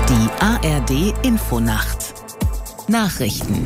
Die ARD Infonacht. Nachrichten.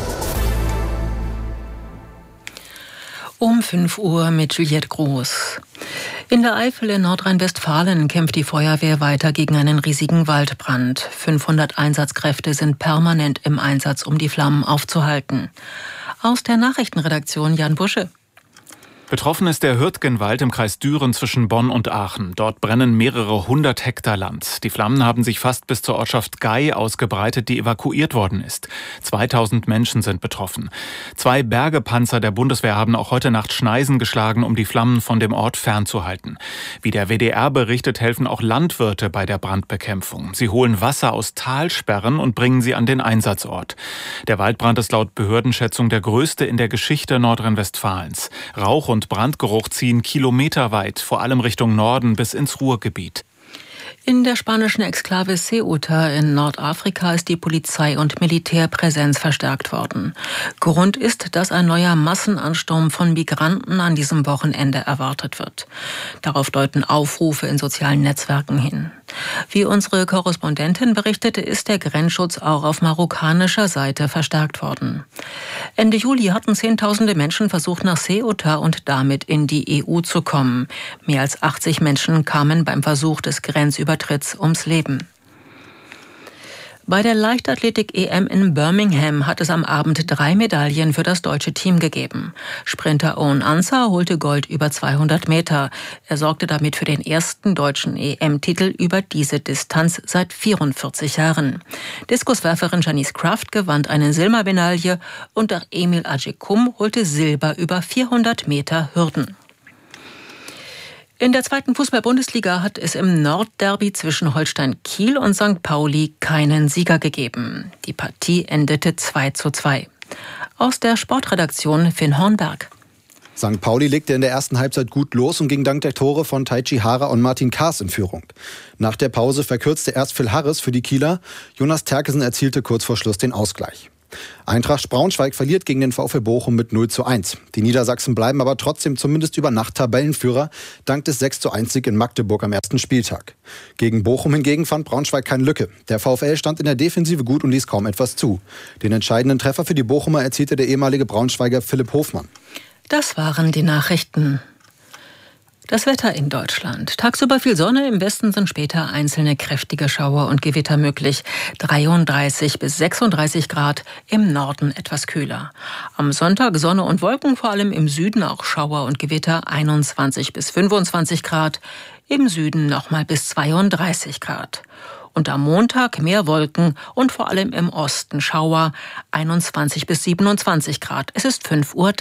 Um 5 Uhr mit Juliette Groß. In der Eifel in Nordrhein-Westfalen kämpft die Feuerwehr weiter gegen einen riesigen Waldbrand. 500 Einsatzkräfte sind permanent im Einsatz, um die Flammen aufzuhalten. Aus der Nachrichtenredaktion Jan Busche. Betroffen ist der Hürtgenwald im Kreis Düren zwischen Bonn und Aachen. Dort brennen mehrere 100 Hektar Land. Die Flammen haben sich fast bis zur Ortschaft Gei ausgebreitet, die evakuiert worden ist. 2000 Menschen sind betroffen. 2 Bergepanzer der Bundeswehr haben auch heute Nacht Schneisen geschlagen, um die Flammen von dem Ort fernzuhalten. Wie der WDR berichtet, helfen auch Landwirte bei der Brandbekämpfung. Sie holen Wasser aus Talsperren und bringen sie an den Einsatzort. Der Waldbrand ist laut Behördenschätzung der größte in der Geschichte Nordrhein-Westfalens. Rauch und Brandgeruch ziehen kilometerweit, vor allem Richtung Norden bis ins Ruhrgebiet. In der spanischen Exklave Ceuta in Nordafrika ist die Polizei- und Militärpräsenz verstärkt worden. Grund ist, dass ein neuer Massenansturm von Migranten an diesem Wochenende erwartet wird. Darauf deuten Aufrufe in sozialen Netzwerken hin. Wie unsere Korrespondentin berichtete, ist der Grenzschutz auch auf marokkanischer Seite verstärkt worden. Ende Juli hatten Zehntausende Menschen versucht, nach Ceuta und damit in die EU zu kommen. Mehr als 80 Menschen kamen beim Versuch des Grenzübertritts ums Leben. Bei der Leichtathletik-EM in Birmingham hat es am Abend 3 Medaillen für das deutsche Team gegeben. Sprinter Owen Ansah holte Gold über 200 Meter. Er sorgte damit für den ersten deutschen EM-Titel über diese Distanz seit 44 Jahren. Diskuswerferin Janice Kraft gewann eine Silbermedaille und auch Emil Ajekum holte Silber über 400 Meter Hürden. In der 2. Fußball-Bundesliga hat es im Nordderby zwischen Holstein Kiel und St. Pauli keinen Sieger gegeben. Die Partie endete 2:2. Aus der Sportredaktion Finn Hornberg. St. Pauli legte in der ersten Halbzeit gut los und ging dank der Tore von Taichi Hara und Martin Kaas in Führung. Nach der Pause verkürzte erst Phil Harris für die Kieler. Jonas Terkesen erzielte kurz vor Schluss den Ausgleich. Eintracht Braunschweig verliert gegen den VfL Bochum mit 0:1. Die Niedersachsen bleiben aber trotzdem zumindest über Nacht Tabellenführer, dank des 6:1-Sieg in Magdeburg am ersten Spieltag. Gegen Bochum hingegen fand Braunschweig keine Lücke. Der VfL stand in der Defensive gut und ließ kaum etwas zu. Den entscheidenden Treffer für die Bochumer erzielte der ehemalige Braunschweiger Philipp Hofmann. Das waren die Nachrichten. Das Wetter in Deutschland. Tagsüber viel Sonne, im Westen sind später einzelne kräftige Schauer und Gewitter möglich. 33 bis 36 Grad, im Norden etwas kühler. Am Sonntag Sonne und Wolken, vor allem im Süden auch Schauer und Gewitter, 21 bis 25 Grad. Im Süden nochmal bis 32 Grad. Und am Montag mehr Wolken und vor allem im Osten Schauer, 21 bis 27 Grad. Es ist 5:03 Uhr.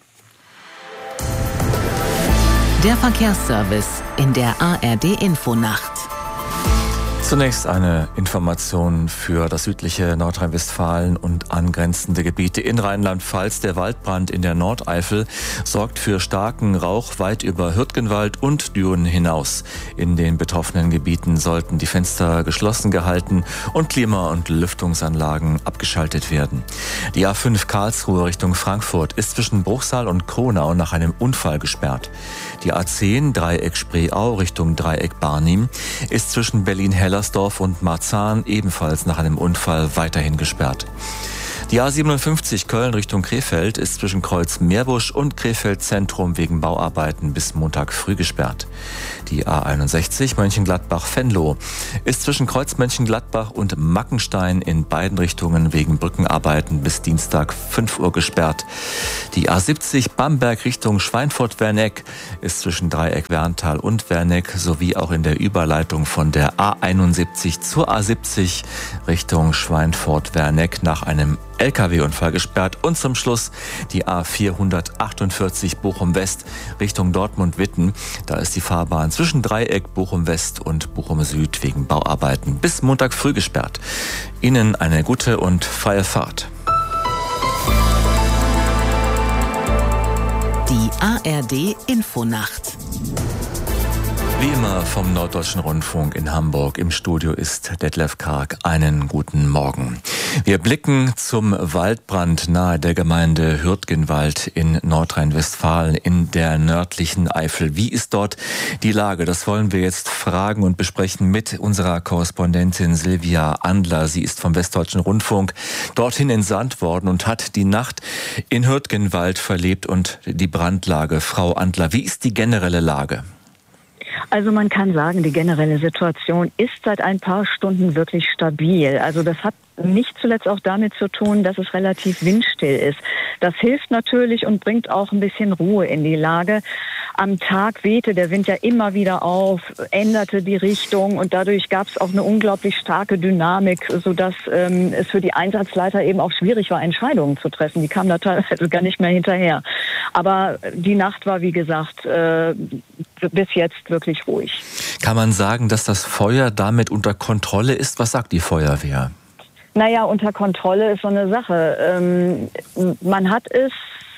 Der Verkehrsservice in der ARD Infonacht. Zunächst eine Information für das südliche Nordrhein-Westfalen und angrenzende Gebiete in Rheinland-Pfalz. Der Waldbrand in der Nordeifel sorgt für starken Rauch weit über Hürtgenwald und Düren hinaus. In den betroffenen Gebieten sollten die Fenster geschlossen gehalten und Klima- und Lüftungsanlagen abgeschaltet werden. Die A5 Karlsruhe Richtung Frankfurt ist zwischen Bruchsal und Kronau nach einem Unfall gesperrt. Die A10 Dreieck Spreeau Richtung Dreieck Barnim ist zwischen Berlin-Hellersdorf und Marzahn ebenfalls nach einem Unfall weiterhin gesperrt. Die A57 Köln Richtung Krefeld ist zwischen Kreuz Meerbusch und Krefeld Zentrum wegen Bauarbeiten bis Montag früh gesperrt. Die A61 Mönchengladbach-Venlo ist zwischen Kreuz Mönchengladbach und Mackenstein in beiden Richtungen wegen Brückenarbeiten bis Dienstag 5 Uhr gesperrt. Die A70 Bamberg Richtung Schweinfurt-Werneck ist zwischen Dreieck Werntal und Werneck sowie auch in der Überleitung von der A71 zur A70 Richtung Schweinfurt-Werneck nach einem LKW-Unfall gesperrt. Und zum Schluss die A448 Bochum-West Richtung Dortmund-Witten. Da ist die Fahrbahn zwischen Dreieck Bochum-West und Bochum-Süd wegen Bauarbeiten bis Montag früh gesperrt. Ihnen eine gute und freie Fahrt. Die ARD Infonacht. Wie immer vom Norddeutschen Rundfunk in Hamburg. Im Studio ist Detlef Karg. Einen guten Morgen. Wir blicken zum Waldbrand nahe der Gemeinde Hürtgenwald in Nordrhein-Westfalen in der nördlichen Eifel. Wie ist dort die Lage? Das wollen wir jetzt fragen und besprechen mit unserer Korrespondentin Silvia Andler. Sie ist vom Westdeutschen Rundfunk dorthin entsandt worden und hat die Nacht in Hürtgenwald verlebt und die Brandlage. Frau Andler, wie ist die generelle Lage? Also man kann sagen, die generelle Situation ist seit ein paar Stunden wirklich stabil. Also das hat nicht zuletzt auch damit zu tun, dass es relativ windstill ist. Das hilft natürlich und bringt auch ein bisschen Ruhe in die Lage. Am Tag wehte der Wind ja immer wieder auf, änderte die Richtung und dadurch gab es auch eine unglaublich starke Dynamik, sodass es für die Einsatzleiter eben auch schwierig war, Entscheidungen zu treffen. Die kamen da teilweise gar nicht mehr hinterher. Aber die Nacht war, wie gesagt, bis jetzt wirklich ruhig. Kann man sagen, dass das Feuer damit unter Kontrolle ist? Was sagt die Feuerwehr? Naja, unter Kontrolle ist so eine Sache. Man hat es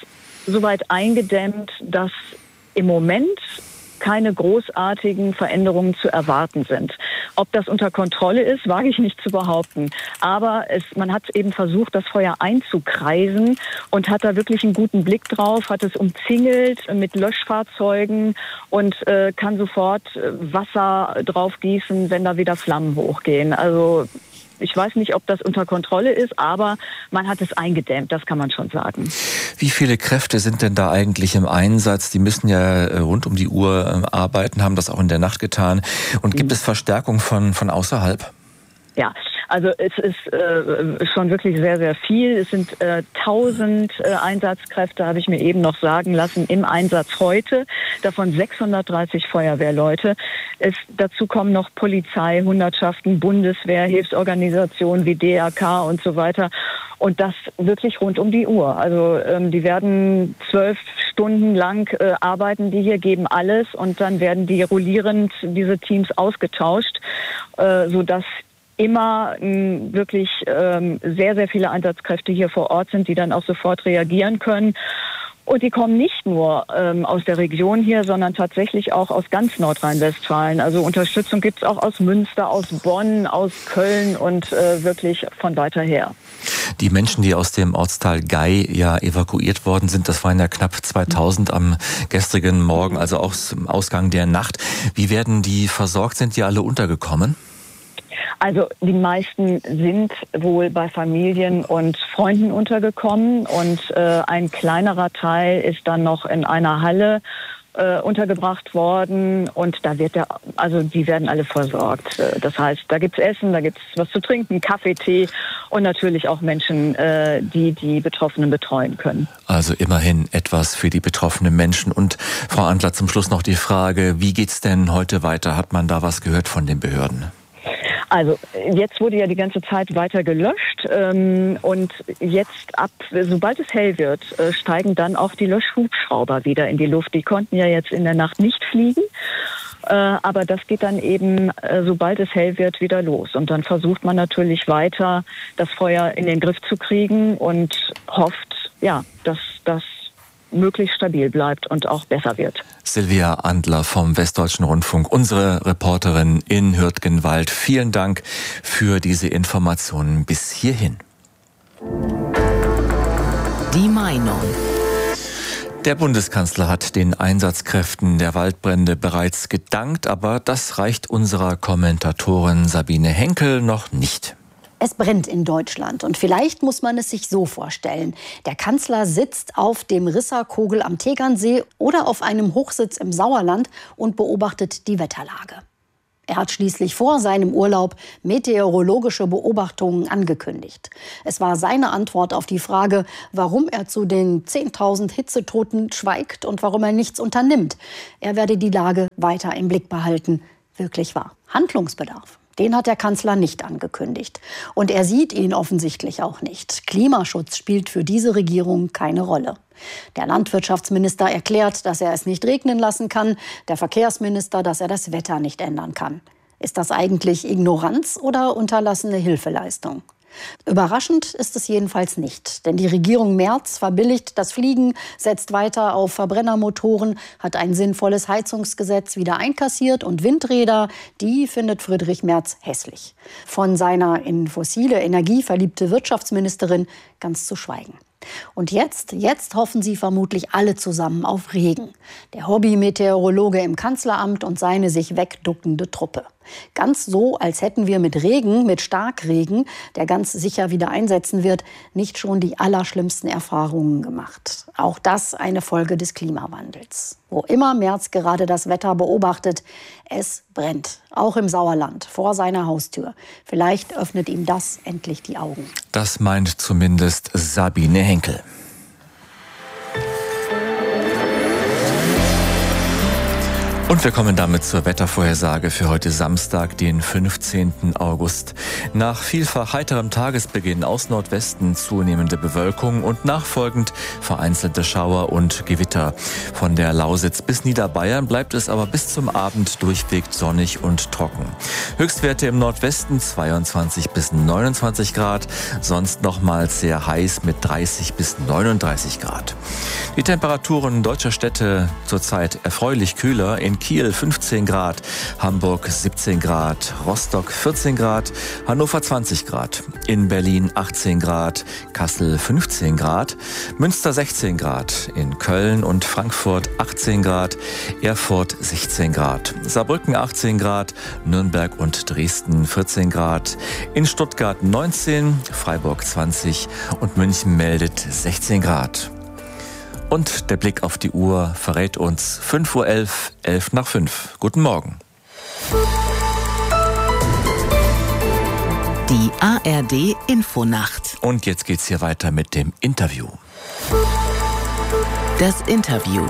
soweit eingedämmt, dass im Moment keine großartigen Veränderungen zu erwarten sind. Ob das unter Kontrolle ist, wage ich nicht zu behaupten. Aber man hat eben versucht, das Feuer einzukreisen und hat da wirklich einen guten Blick drauf, hat es umzingelt mit Löschfahrzeugen und kann sofort Wasser drauf gießen, wenn da wieder Flammen hochgehen. Also ich weiß nicht, ob das unter Kontrolle ist, aber man hat es eingedämmt, das kann man schon sagen. Wie viele Kräfte sind denn da eigentlich im Einsatz? Die müssen ja rund um die Uhr arbeiten, haben das auch in der Nacht getan. Und gibt es Verstärkung von außerhalb? Ja, also es ist schon wirklich sehr, sehr viel. Es sind 1000 Einsatzkräfte, habe ich mir eben noch sagen lassen, im Einsatz heute. Davon 630 Feuerwehrleute. Dazu kommen noch Polizei, Hundertschaften, Bundeswehr, Hilfsorganisationen wie DRK und so weiter. Und das wirklich rund um die Uhr. Also die werden 12 Stunden lang arbeiten, die hier geben alles. Und dann werden die rollierend, diese Teams ausgetauscht, sodass immer wirklich sehr, sehr viele Einsatzkräfte hier vor Ort sind, die dann auch sofort reagieren können. Und die kommen nicht nur aus der Region hier, sondern tatsächlich auch aus ganz Nordrhein-Westfalen. Also Unterstützung gibt es auch aus Münster, aus Bonn, aus Köln und wirklich von weiter her. Die Menschen, die aus dem Ortsteil Gay ja evakuiert worden sind, das waren ja knapp 2000 am gestrigen Morgen, also auch zum Ausgang der Nacht. Wie werden die versorgt? Sind die alle untergekommen? Also die meisten sind wohl bei Familien und Freunden untergekommen und ein kleinerer Teil ist dann noch in einer Halle untergebracht worden und da die werden alle versorgt. Das heißt, da gibt's Essen, da gibt's was zu trinken, Kaffee, Tee und natürlich auch Menschen, die Betroffenen betreuen können. Also immerhin etwas für die betroffenen Menschen. Und Frau Andler, zum Schluss noch die Frage, wie geht's denn heute weiter? Hat man da was gehört von den Behörden? Also jetzt wurde ja die ganze Zeit weiter gelöscht und jetzt sobald es hell wird, steigen dann auch die Löschhubschrauber wieder in die Luft. Die konnten ja jetzt in der Nacht nicht fliegen, aber das geht dann eben, sobald es hell wird, wieder los. Und dann versucht man natürlich weiter, das Feuer in den Griff zu kriegen und hofft, ja, dass das möglichst stabil bleibt und auch besser wird. Silvia Andler vom Westdeutschen Rundfunk, unsere Reporterin in Hürtgenwald. Vielen Dank für diese Informationen bis hierhin. Die Meinung. Der Bundeskanzler hat den Einsatzkräften der Waldbrände bereits gedankt, aber das reicht unserer Kommentatorin Sabine Henkel noch nicht. Es brennt in Deutschland und vielleicht muss man es sich so vorstellen. Der Kanzler sitzt auf dem Risserkogel am Tegernsee oder auf einem Hochsitz im Sauerland und beobachtet die Wetterlage. Er hat schließlich vor seinem Urlaub meteorologische Beobachtungen angekündigt. Es war seine Antwort auf die Frage, warum er zu den 10.000 Hitzetoten schweigt und warum er nichts unternimmt. Er werde die Lage weiter im Blick behalten. Wirklich wahr. Handlungsbedarf. Den hat der Kanzler nicht angekündigt. Und er sieht ihn offensichtlich auch nicht. Klimaschutz spielt für diese Regierung keine Rolle. Der Landwirtschaftsminister erklärt, dass er es nicht regnen lassen kann. Der Verkehrsminister, dass er das Wetter nicht ändern kann. Ist das eigentlich Ignoranz oder unterlassene Hilfeleistung? Überraschend ist es jedenfalls nicht, denn die Regierung Merz verbilligt das Fliegen, setzt weiter auf Verbrennermotoren, hat ein sinnvolles Heizungsgesetz wieder einkassiert und Windräder, die findet Friedrich Merz hässlich. Von seiner in fossile Energie verliebte Wirtschaftsministerin ganz zu schweigen. Und jetzt hoffen sie vermutlich alle zusammen auf Regen. Der Hobby-Meteorologe im Kanzleramt und seine sich wegduckende Truppe. Ganz so, als hätten wir mit Regen, mit Starkregen, der ganz sicher wieder einsetzen wird, nicht schon die allerschlimmsten Erfahrungen gemacht. Auch das eine Folge des Klimawandels. Wo immer Merz gerade das Wetter beobachtet, es brennt. Auch im Sauerland, vor seiner Haustür. Vielleicht öffnet ihm das endlich die Augen. Das meint zumindest Sabine Henkel. Und wir kommen damit zur Wettervorhersage für heute Samstag, den 15. August. Nach vielfach heiterem Tagesbeginn aus Nordwesten zunehmende Bewölkung und nachfolgend vereinzelte Schauer und Gewitter. Von der Lausitz bis Niederbayern bleibt es aber bis zum Abend durchweg sonnig und trocken. Höchstwerte im Nordwesten 22 bis 29 Grad, sonst nochmals sehr heiß mit 30 bis 39 Grad. Die Temperaturen deutscher Städte zurzeit erfreulich kühler. In Kiel 15 Grad, Hamburg 17 Grad, Rostock 14 Grad, Hannover 20 Grad, in Berlin 18 Grad, Kassel 15 Grad, Münster 16 Grad, in Köln und Frankfurt 18 Grad, Erfurt 16 Grad, Saarbrücken 18 Grad, Nürnberg und Dresden 14 Grad, in Stuttgart 19, Freiburg 20 und München meldet 16 Grad. Und der Blick auf die Uhr verrät uns 5:11 Uhr, 11 nach 5. Guten Morgen. Die ARD Infonacht. Und jetzt geht's hier weiter mit dem Interview. Das Interview.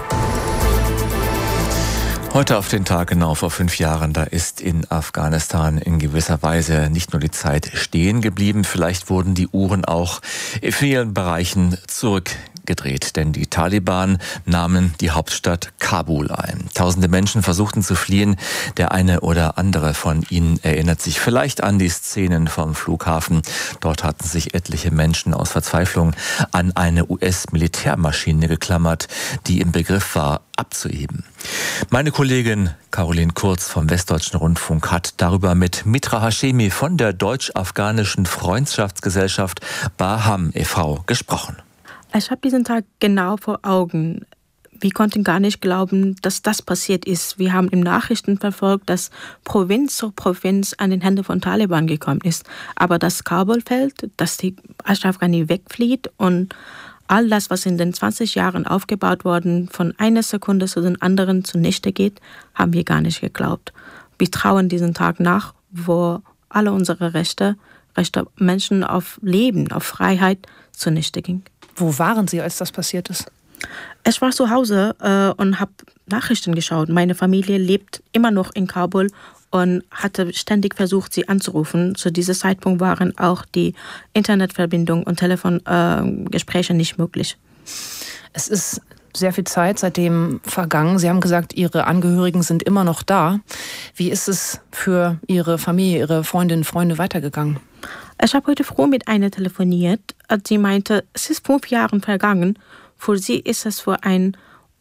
Heute auf den Tag genau vor 5 Jahren, da ist in Afghanistan in gewisser Weise nicht nur die Zeit stehen geblieben, vielleicht wurden die Uhren auch in vielen Bereichen zurückgedreht, denn die Taliban nahmen die Hauptstadt Kabul ein. Tausende Menschen versuchten zu fliehen. Der eine oder andere von ihnen erinnert sich vielleicht an die Szenen vom Flughafen. Dort hatten sich etliche Menschen aus Verzweiflung an eine US-Militärmaschine geklammert, die im Begriff war, abzuheben. Meine Kollegin Caroline Kurz vom Westdeutschen Rundfunk hat darüber mit Mitra Hashemi von der Deutsch-Afghanischen Freundschaftsgesellschaft Baham e.V. gesprochen. Ich habe diesen Tag genau vor Augen. Wir konnten gar nicht glauben, dass das passiert ist. Wir haben in Nachrichten verfolgt, dass Provinz zu Provinz an den Händen von Taliban gekommen ist. Aber das Kabul fällt, dass die Ashraf Ghani wegflieht und all das, was in den 20 Jahren aufgebaut worden, von einer Sekunde zu den anderen zunichte geht, haben wir gar nicht geglaubt. Wir trauern diesen Tag nach, wo alle unsere Rechte Menschen auf Leben, auf Freiheit zunichte ging. Wo waren Sie, als das passiert ist? Ich war zu Hause und habe Nachrichten geschaut. Meine Familie lebt immer noch in Kabul und hatte ständig versucht, sie anzurufen. Zu diesem Zeitpunkt waren auch die Internetverbindung und Telefongespräche nicht möglich. Es ist sehr viel Zeit seitdem vergangen. Sie haben gesagt, Ihre Angehörigen sind immer noch da. Wie ist es für Ihre Familie, Ihre Freundinnen und Freunde weitergegangen? Ich habe heute früh mit einer telefoniert. Sie meinte, es ist 5 Jahre vergangen. Für sie ist es für einen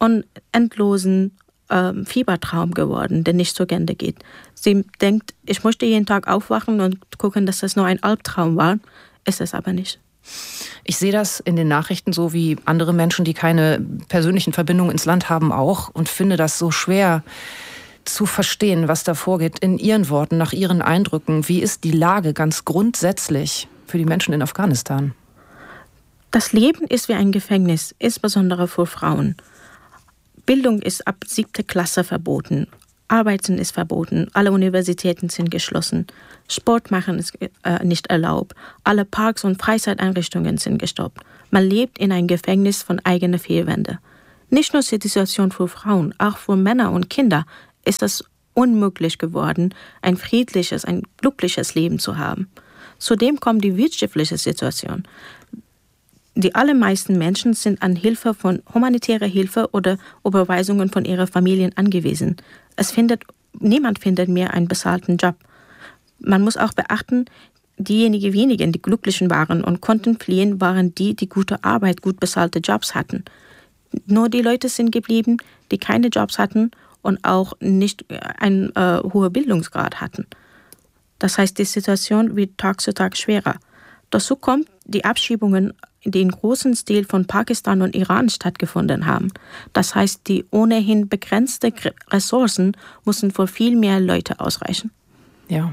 unendlosen Fiebertraum geworden, der nicht zu Ende geht. Sie denkt, ich möchte jeden Tag aufwachen und gucken, dass das nur ein Albtraum war. Ist es aber nicht. Ich sehe das in den Nachrichten so wie andere Menschen, die keine persönlichen Verbindungen ins Land haben, auch und finde das so schwer zu verstehen, was da vorgeht. In Ihren Worten, nach Ihren Eindrücken, wie ist die Lage ganz grundsätzlich für die Menschen in Afghanistan? Das Leben ist wie ein Gefängnis, insbesondere für Frauen. Bildung ist ab 7. Klasse verboten. Arbeiten ist verboten. Alle Universitäten sind geschlossen. Sport machen ist nicht erlaubt. Alle Parks und Freizeiteinrichtungen sind gestoppt. Man lebt in einem Gefängnis von eigenen vier Wänden. Nicht nur die Situation für Frauen, auch für Männer und Kinder ist es unmöglich geworden, ein friedliches, ein glückliches Leben zu haben. Zudem kommt die wirtschaftliche Situation. Die allermeisten Menschen sind an Hilfe von humanitärer Hilfe oder Überweisungen von ihren Familien angewiesen. Niemand findet mehr einen bezahlten Job. Man muss auch beachten, diejenigen wenigen, die Glücklichen waren und konnten fliehen, waren die gute Arbeit, gut bezahlte Jobs hatten. Nur die Leute sind geblieben, die keine Jobs hatten und auch nicht einen hohen Bildungsgrad hatten. Das heißt, die Situation wird Tag zu Tag schwerer. Dazu kommt die Abschiebungen, die in großem Stil von Pakistan und Iran stattgefunden haben. Das heißt, die ohnehin begrenzten Ressourcen mussten für viel mehr Leute ausreichen. Ja.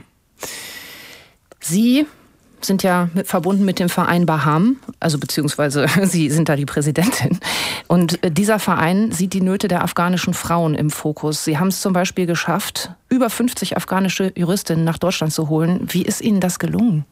Sie sind ja verbunden mit dem Verein Baham, also beziehungsweise Sie sind da die Präsidentin. Und dieser Verein sieht die Nöte der afghanischen Frauen im Fokus. Sie haben es zum Beispiel geschafft, über 50 afghanische Juristinnen nach Deutschland zu holen. Wie ist Ihnen das gelungen?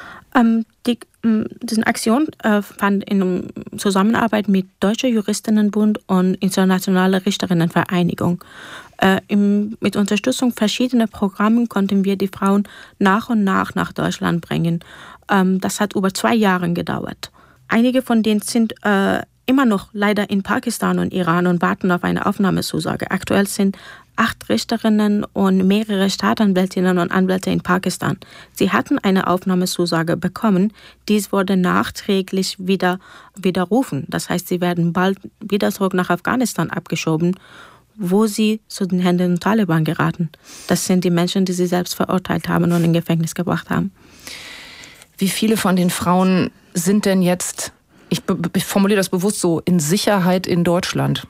Diese Aktion fand in Zusammenarbeit mit Deutscher Juristinnenbund und Internationaler Richterinnenvereinigung. Mit Unterstützung verschiedener Programme konnten wir die Frauen nach und nach Deutschland bringen. Das hat über 2 Jahre gedauert. Einige von denen sind immer noch leider in Pakistan und Iran und warten auf eine Aufnahmezusage. Aktuell sind 8 Richterinnen und mehrere Staatsanwältinnen und Anwälte in Pakistan. Sie hatten eine Aufnahmezusage bekommen. Dies wurde nachträglich wieder widerrufen. Das heißt, sie werden bald wieder zurück nach Afghanistan abgeschoben, wo sie zu den Händen der Taliban geraten. Das sind die Menschen, die sie selbst verurteilt haben und in Gefängnis gebracht haben. Wie viele von den Frauen sind denn jetzt, ich formuliere das bewusst so, in Sicherheit in Deutschland?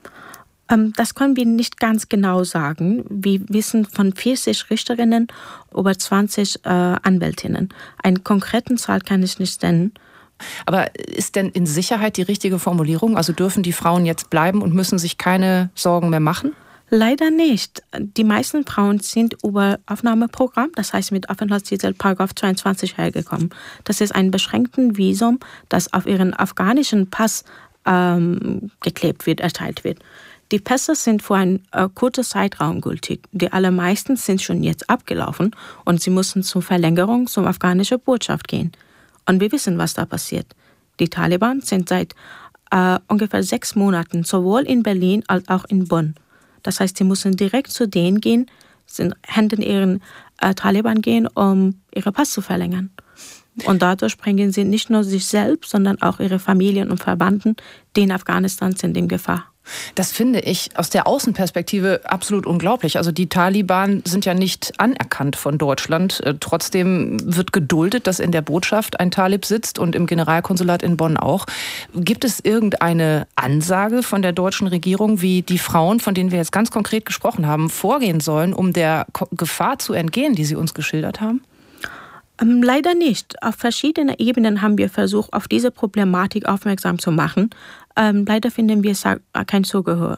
Das können wir nicht ganz genau sagen. Wir wissen von 40 Richterinnen, über 20 Anwältinnen. Eine konkrete Zahl kann ich nicht nennen. Aber ist denn in Sicherheit die richtige Formulierung? Also dürfen die Frauen jetzt bleiben und müssen sich keine Sorgen mehr machen? Leider nicht. Die meisten Frauen sind über Aufnahmeprogramm, das heißt mit Aufenthaltstitel § 22 hergekommen. Das ist ein beschränktes Visum, das auf ihren afghanischen Pass geklebt wird, erteilt wird. Die Pässe sind für einen kurzen Zeitraum gültig. Die allermeisten sind schon jetzt abgelaufen und sie mussten zur Verlängerung zur afghanischen Botschaft gehen. Und wir wissen, was da passiert. Die Taliban sind seit ungefähr 6 Monaten sowohl in Berlin als auch in Bonn. Das heißt, sie müssen direkt zu denen gehen, hinter ihren Taliban gehen, um ihren Pass zu verlängern. Und dadurch bringen sie nicht nur sich selbst, sondern auch ihre Familien und Verwandten, die in Afghanistan sind, in Gefahr. Das finde ich aus der Außenperspektive absolut unglaublich. Also die Taliban sind ja nicht anerkannt von Deutschland. Trotzdem wird geduldet, dass in der Botschaft ein Talib sitzt und im Generalkonsulat in Bonn auch. Gibt es irgendeine Ansage von der deutschen Regierung, wie die Frauen, von denen wir jetzt ganz konkret gesprochen haben, vorgehen sollen, um der Gefahr zu entgehen, die Sie uns geschildert haben? Leider nicht. Auf verschiedenen Ebenen haben wir versucht, auf diese Problematik aufmerksam zu machen. Leider finden wir kein Zugehör.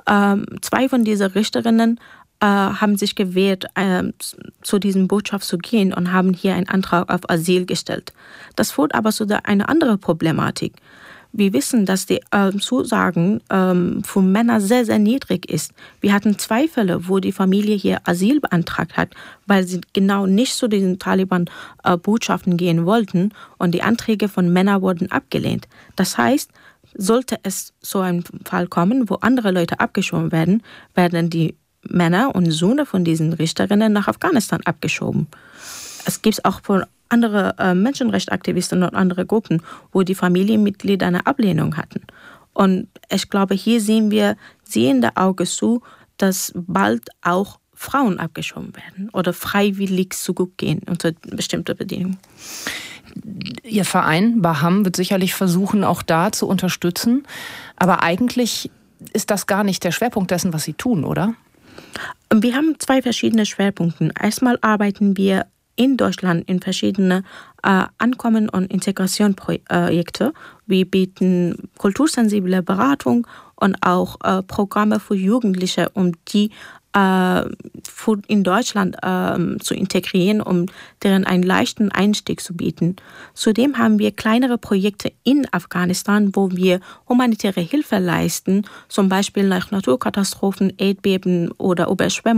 2 von diesen Richterinnen haben sich gewehrt, zu diesem Botschaft zu gehen und haben hier einen Antrag auf Asyl gestellt. Das führt aber zu einer anderen Problematik. Wir wissen, dass die Zusagen für Männer sehr, sehr niedrig ist. Wir hatten 2 Fälle, wo die Familie hier Asyl beantragt hat, weil sie genau nicht zu diesen Taliban-Botschaften gehen wollten und die Anträge von Männern wurden abgelehnt. Das heißt, sollte es so ein Fall kommen, wo andere Leute abgeschoben werden, werden die Männer und Söhne von diesen Richterinnen nach Afghanistan abgeschoben. Es gibt auch von andere Menschenrechtsaktivisten und andere Gruppen, wo die Familienmitglieder eine Ablehnung hatten. Und ich glaube, hier sehen wir sehende Auge zu, dass bald auch Frauen abgeschoben werden oder freiwillig zurückgehen unter bestimmte Bedingungen. Ihr Verein Baham wird sicherlich versuchen, auch da zu unterstützen. Aber eigentlich ist das gar nicht der Schwerpunkt dessen, was Sie tun, oder? Wir haben 2 verschiedene Schwerpunkte. Erstmal arbeiten wir in Deutschland in verschiedene Ankommen- und Integrationsprojekte. Wir bieten kultursensible Beratung und auch Programme für Jugendliche, um die in Deutschland zu integrieren, um deren einen leichten Einstieg zu bieten. Zudem haben wir kleinere Projekte in Afghanistan, wo wir humanitäre Hilfe leisten, zum Beispiel nach Naturkatastrophen, Erdbeben oder Überschwemmungen.